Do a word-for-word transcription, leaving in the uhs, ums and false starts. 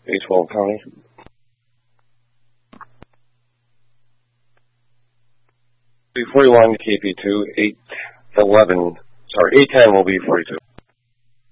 eight twelve County. forty-one K P two, eight eleven, sorry, eight ten will be forty-two.